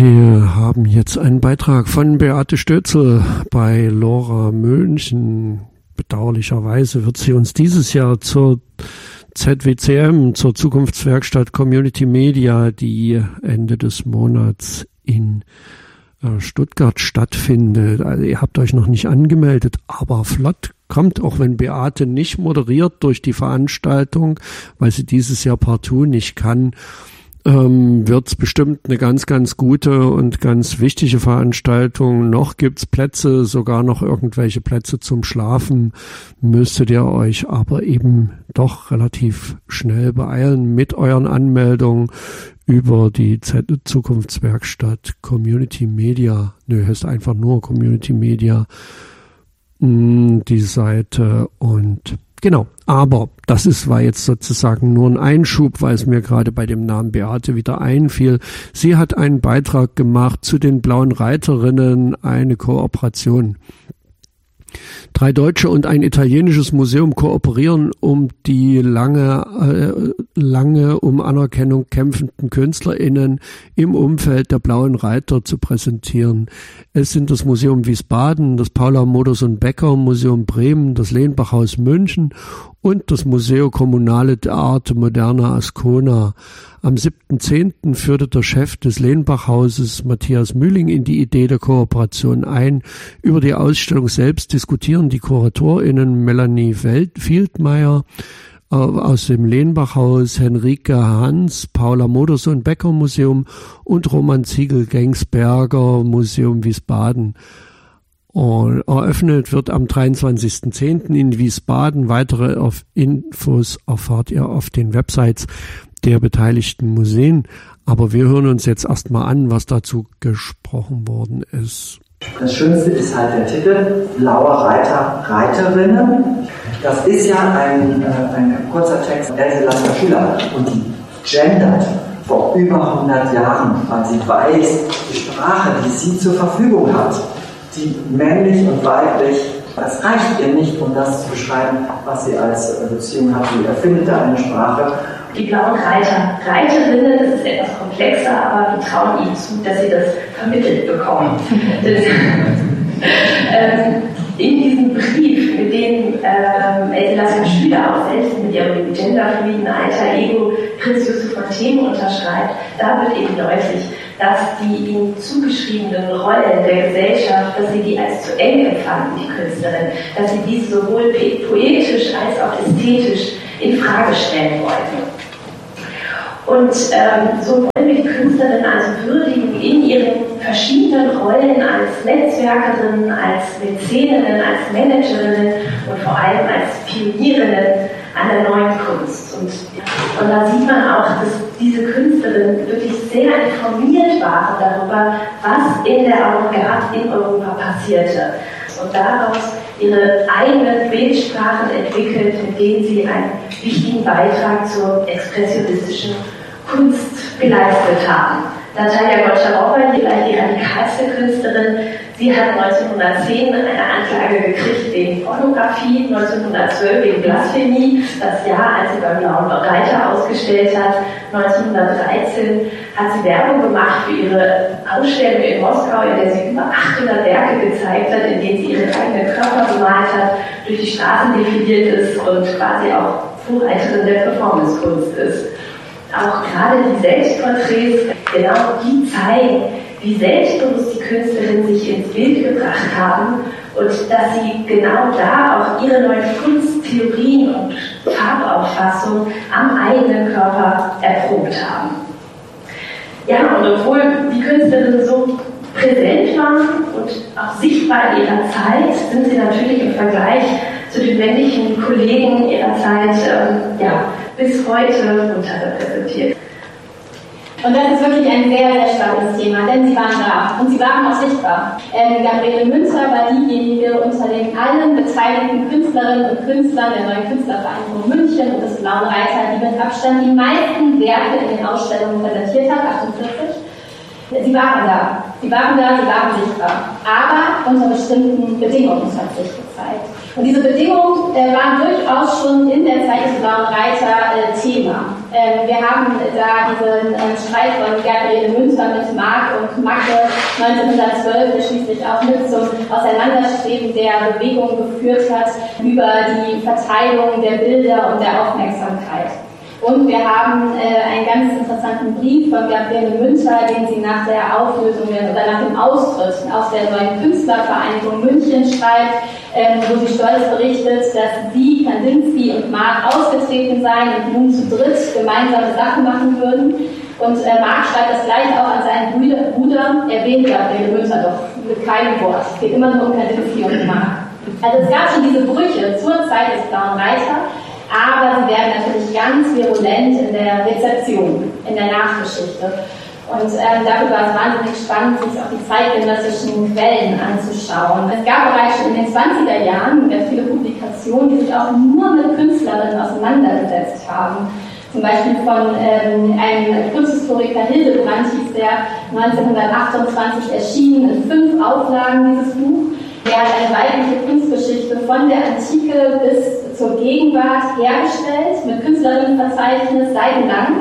Wir haben jetzt einen Beitrag von Beate Stötzel bei LoRa München. Bedauerlicherweise wird sie uns dieses Jahr zur ZWCM, zur Zukunftswerkstatt Community Media, die Ende des Monats in Stuttgart stattfindet. Also ihr habt euch noch nicht angemeldet, aber flott kommt, auch wenn Beate nicht moderiert durch die Veranstaltung, weil sie dieses Jahr partout nicht kann, wird's bestimmt eine ganz, ganz gute und ganz wichtige Veranstaltung. Noch gibt's Plätze, sogar noch irgendwelche Plätze zum Schlafen. Müsstet ihr euch aber eben doch relativ schnell beeilen mit euren Anmeldungen über die Zukunftswerkstatt Community Media. Heißt einfach nur Community Media, die Seite. Und genau, aber das war jetzt sozusagen nur ein Einschub, weil es mir gerade bei dem Namen Beate wieder einfiel. Sie hat einen Beitrag gemacht zu den Blauen Reiterinnen, eine Kooperation. 3 deutsche und ein italienisches Museum kooperieren, um die lange um Anerkennung kämpfenden KünstlerInnen im Umfeld der Blauen Reiter zu präsentieren. Es sind das Museum Wiesbaden, das Paula Moders und Becker Museum Bremen, das Lehnbachhaus München und das Museo Comunale d'Arte Moderna Ascona. Am 7.10. führte der Chef des Lehnbachhauses, Matthias Mühling, in die Idee der Kooperation ein. Über die Ausstellung selbst diskutieren die KuratorInnen Melanie Fieldmeier aus dem Lehnbachhaus, Henrike Hans, Paula Modersohn Becker Museum und Roman Ziegel-Gengsberger Museum Wiesbaden. Und eröffnet wird am 23.10. in Wiesbaden. Weitere Infos erfahrt ihr auf den Websites der beteiligten Museen. Aber wir hören uns jetzt erstmal an, was dazu gesprochen worden ist. Das Schönste ist halt der Titel Blaue Reiter, Reiterinnen. Das ist ja ein kurzer Text von Else Lasker-Schüler und die gendert vor über 100 Jahren, weil sie weiß, die Sprache, die sie zur Verfügung hat, die männlich und weiblich, das reicht ihr nicht, um das zu beschreiben, was sie als Beziehung hat. Sie erfindet da eine Sprache. Die Blauen Reiter, Reiterinnen, das ist etwas komplexer, aber wir trauen ihnen zu, dass sie das vermittelt bekommen. In diesem Brief, mit dem Else Lasker-Schüler auch selbst mit ihrem genderfluiden Alter Ego Prinz Josef von Themen unterschreibt, da wird eben deutlich, dass die ihnen zugeschriebenen Rollen der Gesellschaft, dass sie die als zu eng empfanden, die Künstlerin, dass sie diese sowohl poetisch als auch ästhetisch in Frage stellen wollten. Und so wollen wir die Künstlerin also würdigen in ihren verschiedenen Rollen als Netzwerkerin, als Mäzeninnen, als Managerinnen und vor allem als Pionierinnen an der neuen Kunst. Und da sieht man auch, dass diese Künstlerinnen wirklich sehr informiert waren darüber, was in der Avantgarde in Europa passierte. Und daraus ihre eigenen Bildsprachen entwickelt, mit denen sie einen wichtigen Beitrag zur expressionistischen Kunst geleistet haben. Natalia Goncharova, die vielleicht die radikalste Künstlerin, sie hat 1910 eine Anklage gekriegt wegen Pornografie, 1912 wegen Blasphemie, das Jahr, als sie beim Blauen Reiter ausgestellt hat. 1913 hat sie Werbung gemacht für ihre Ausstellung in Moskau, in der sie über 800 Werke gezeigt hat, in denen sie ihren eigenen Körper bemalt hat, durch die Straßen defiliert ist und quasi auch Vorreiterin der Performancekunst ist. Auch gerade die Selbstporträts, genau die zeigen, wie selbstbewusst die Künstlerinnen sich ins Bild gebracht haben und dass sie genau da auch ihre neuen Kunsttheorien und Farbauffassung am eigenen Körper erprobt haben. Ja, und obwohl die Künstlerinnen so präsent waren und auch sichtbar in ihrer Zeit, sind sie natürlich im Vergleich zu den männlichen Kollegen ihrer Zeit bis heute unterrepräsentiert. Und das ist wirklich ein sehr, sehr spannendes Thema, denn sie waren da und sie waren auch sichtbar. Gabriele Münzer war diejenige unter den allen beteiligten Künstlerinnen und Künstlern der Neuen Künstlervereinigung München und des Blauen Reiter, die mit Abstand die meisten Werke in den Ausstellungen präsentiert hat, 48. Sie waren da, sie waren sichtbar, aber unter bestimmten Bedingungen hat sich gezeigt. Und diese Bedingungen waren durchaus schon in der Zeit des Blauen Reiter Thema. Wir haben da diesen Streit von Gabriele Münzer mit Marc und Macke 1912, der schließlich auch mit zum Auseinanderstreben der Bewegung geführt hat über die Verteilung der Bilder und der Aufmerksamkeit. Und wir haben einen ganz interessanten Brief von Gabriele Münzer, den sie nach der Auflösung oder nach dem Austritt aus der neuen Künstlervereinigung München schreibt, wo sie stolz berichtet, dass sie, Kandinsky und Marc ausgetreten seien und nun zu dritt gemeinsame Sachen machen würden. Und Marc schreibt das gleiche auch an seinen Bruder, erwähnt Gabriele Münzer doch mit keinem Wort. Es geht immer nur um Kandinsky und Marc. Also es gab schon diese Brüche zur Zeit des Blauen Reiter, aber sie werden natürlich ganz virulent in der Rezeption, in der Nachgeschichte. Und dafür war es wahnsinnig spannend, sich auch die zeitgenössischen Quellen anzuschauen. Es gab bereits schon in den 20er Jahren ganz viele Publikationen, die sich auch nur mit Künstlerinnen auseinandergesetzt haben. Zum Beispiel von einem Kunsthistoriker Hildebrand hieß der 1928 erschienen in 5 Auflagen dieses Buch. Er hat eine weibliche Kunstgeschichte von der Antike bis zur Gegenwart hergestellt, mit Künstlerinnenverzeichnis seitenlang.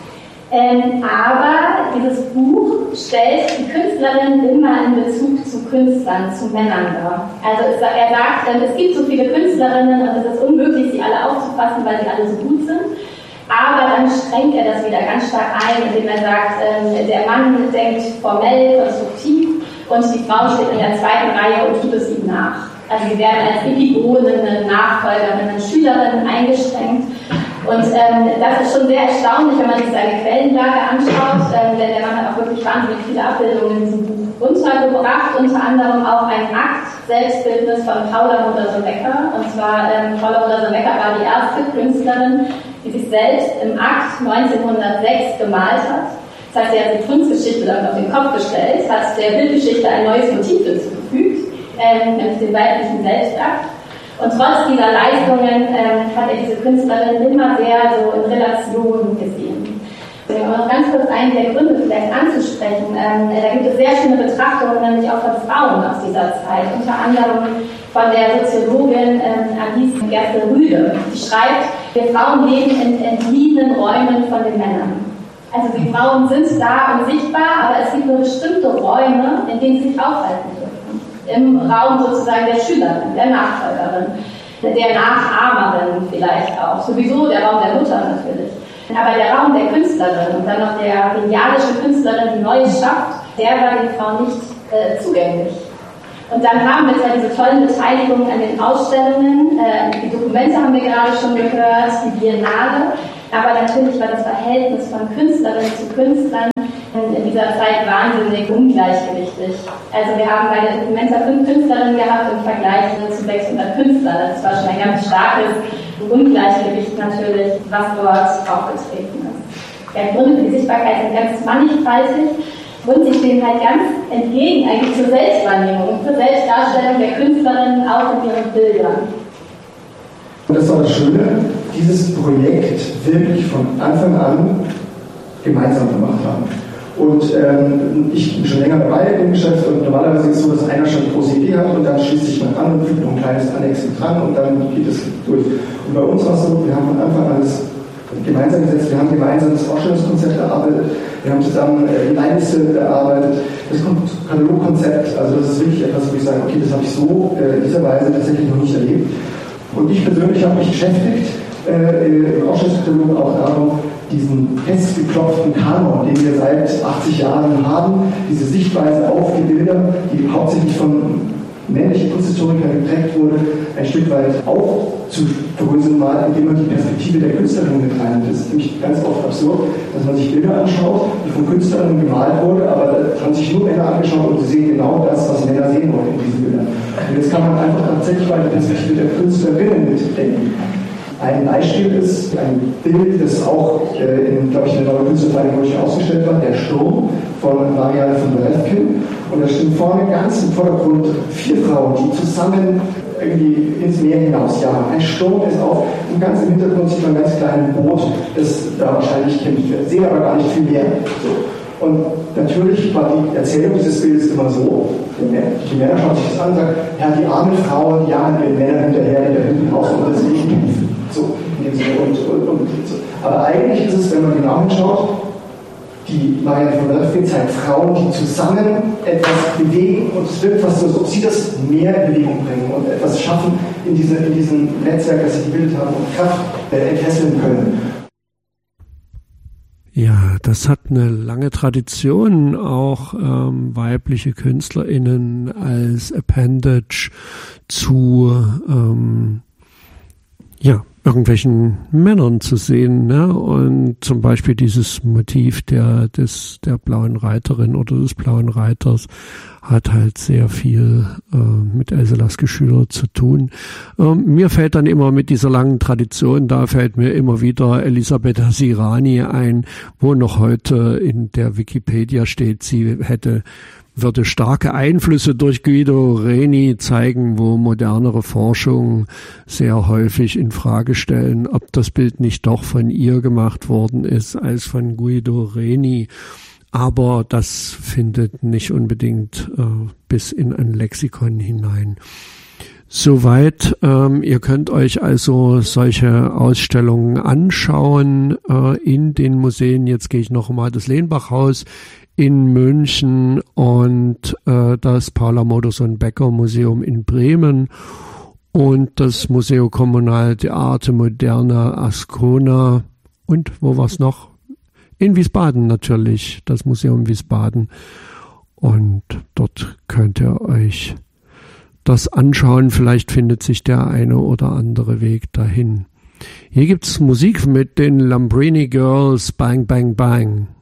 Aber dieses Buch stellt die Künstlerin immer in Bezug zu Künstlern, zu Männern dar. Also er sagt, es gibt so viele Künstlerinnen und es ist unmöglich, sie alle aufzufassen, weil sie alle so gut sind. Aber dann schränkt er das wieder ganz stark ein, indem er sagt, der Mann denkt formell, konstruktiv und die Frau steht in der zweiten Reihe und tut es ihm nach. Also sie werden als Epigoninnen, Nachfolgerinnen, Schülerinnen eingeschränkt. Und das ist schon sehr erstaunlich, wenn man sich seine Quellenlage anschaut, denn der Mann hat auch wirklich wahnsinnig viele Abbildungen in diesem Buch untergebracht, unter anderem auch ein Akt Selbstbildnis von Paula Modersohn-Becker. Und zwar Paula Modersohn-Becker war die erste Künstlerin, die sich selbst im Akt 1906 gemalt hat. Das heißt, sie hat die Kunstgeschichte dann auf den Kopf gestellt, hat der Bildgeschichte ein neues Motiv hinzugefügt, nämlich den weiblichen Selbstakt. Und trotz dieser Leistungen hat er diese Künstlerin immer sehr so in Relation gesehen. Um noch ganz kurz einen der Gründe vielleicht anzusprechen, da gibt es sehr schöne Betrachtungen, nämlich auch von Frauen aus dieser Zeit, unter anderem von der Soziologin Alice Gerste-Rüde. Die schreibt, wir Frauen leben in entliehenen Räumen von den Männern. Also die Frauen sind da und sichtbar, aber es gibt nur bestimmte Räume, in denen sie sich aufhalten dürfen. Im Raum sozusagen der Schülerin, der Nachfolgerin, der Nachahmerin vielleicht auch. Sowieso der Raum der Mutter natürlich. Aber der Raum der Künstlerin und dann noch der genialische Künstlerin, die Neues schafft, der war den Frauen nicht zugänglich. Und dann haben wir zwar diese tollen Beteiligungen an den Ausstellungen, die Dokumente haben wir gerade schon gehört, die Biennale, aber natürlich war das Verhältnis von Künstlerinnen zu Künstlern in dieser Zeit wahnsinnig ungleichgewichtig. Also wir haben bei der Documenta 5 Künstlerinnen gehabt im Vergleich zu 600 Künstlern. Das war schon ein ganz starkes Ungleichgewicht natürlich, was dort aufgetreten ist. Ja, Gründe für die Sichtbarkeit sind ganz mannigfaltig und sie stehen halt ganz entgegen eigentlich zur Selbstwahrnehmung, zur Selbstdarstellung der Künstlerinnen auch in ihren Bildern. Und das war das Schöne, dieses Projekt wirklich von Anfang an gemeinsam gemacht haben. Und ich bin schon länger dabei im Geschäft und normalerweise ist es so, dass einer schon eine große Idee hat und dann schließt sich man an und fügt noch ein kleines Annex dran und dann geht es durch. Und bei uns war es so, wir haben von Anfang an das gemeinsam gesetzt, wir haben gemeinsam das Ausstellungskonzept erarbeitet, wir haben zusammen die Leinliste erarbeitet, das Katalogkonzept, also das ist wirklich etwas, wo ich sage, okay, das habe ich so in dieser Weise tatsächlich noch nicht erlebt. Und ich persönlich habe mich beschäftigt im Ausstellungskatalog auch darum, diesen festgeklopften Kanon, den wir seit 80 Jahren haben, diese Sichtweise auf die Bilder, die hauptsächlich von männlichen Kunsthistorikern geprägt wurde, ein Stück weit aufzudröseln, mal, indem man die Perspektive der Künstlerin mit reinnimmt. Das ist nämlich ganz oft absurd, dass man sich Bilder anschaut, die von Künstlerinnen gemalt wurde, aber da haben sich nur Männer angeschaut und sie sehen genau das, was Männer sehen wollen in diesen Bildern. Und jetzt kann man einfach tatsächlich mal die Perspektive der Künstlerinnen mitdenken. Ein Beispiel ist ein Bild, das auch in der neuen Künstlervereinigung ausgestellt war, der Sturm von Marianne von Berefkin. Und da stehen vorne ganz im Vordergrund 4 Frauen, die zusammen irgendwie ins Meer hinausjagen. Ein Sturm ist auf und ganz im Hintergrund sieht man ein ganz kleines Boot, das da wahrscheinlich kämpft wird. Sehen aber gar nicht viel mehr. So. Und natürlich war die Erzählung dieses Bildes immer so, die Männer schauen sich das an und sagen, ja, die armen Frauen jagen den Männern hinterher, die da hinten raus und deswegen so, in dem Sinne. Und so. Aber eigentlich ist es, wenn man genau hinschaut, die Marianne von Wölfgen zeigt Frauen, die zusammen etwas bewegen und es wirkt fast so, als ob sie das mehr in Bewegung bringen und etwas schaffen in diesem Netzwerk, das sie gebildet haben und Kraft entfesseln können. Ja, das hat eine lange Tradition, auch weibliche KünstlerInnen als Appendage zu irgendwelchen Männern zu sehen, ne? Und zum Beispiel dieses Motiv der blauen Reiterin oder des blauen Reiters hat halt sehr viel mit Else Lasker-Schüler zu tun. Mir fällt dann immer mit dieser langen Tradition, da fällt mir immer wieder Elisabetta Sirani ein, wo noch heute in der Wikipedia steht, sie würde starke Einflüsse durch Guido Reni zeigen, wo modernere Forschungen sehr häufig in Frage stellen, ob das Bild nicht doch von ihr gemacht worden ist als von Guido Reni. Aber das findet nicht unbedingt bis in ein Lexikon hinein. Soweit, ihr könnt euch also solche Ausstellungen anschauen in den Museen. Jetzt gehe ich noch mal das Lehnbach-Haus in München und das Paula Modersohn-Becker-Museum in Bremen und das Museo Comunale di Arte Moderna Ascona und wo war's noch? In Wiesbaden natürlich, das Museum Wiesbaden. Und dort könnt ihr euch das anschauen. Vielleicht findet sich der eine oder andere Weg dahin. Hier gibt's Musik mit den Lambrini Girls, Bang Bang Bang.